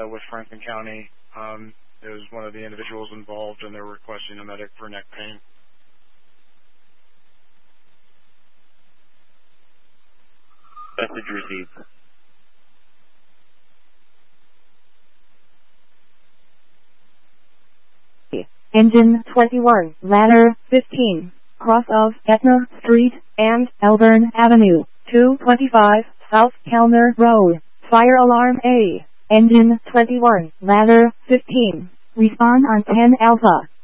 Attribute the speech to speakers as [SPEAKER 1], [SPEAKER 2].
[SPEAKER 1] with Franklin County. It was one of the individuals involved, and they're requesting a medic for neck pain.
[SPEAKER 2] Message received.
[SPEAKER 3] Engine 21, ladder 15, cross of Etna Street and Elburn Avenue, 225 South Kellner Road. Fire alarm A. Engine 21, ladder 15. Respond on 10 Alpha.